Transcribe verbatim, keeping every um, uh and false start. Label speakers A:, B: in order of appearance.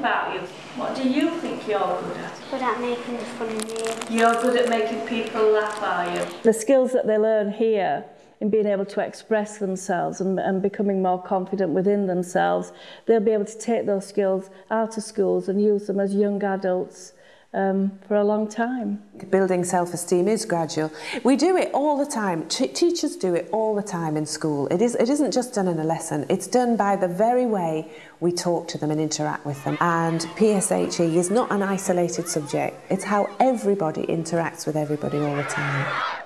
A: about you? What do you think you're good at?
B: Good at making fun of me.
A: You're good at making people laugh, are you?
C: The skills that they learn here in being able to express themselves and, and becoming more confident within themselves, they'll be able to take those skills out of schools and use them as young adults um, for a long time.
D: Building self-esteem is gradual. We do it all the time. T teachers do it all the time in school. It, is, it isn't just done in a lesson. It's done by the very way we talk to them and interact with them. And P S H E is not an isolated subject. It's how everybody interacts with everybody all the time.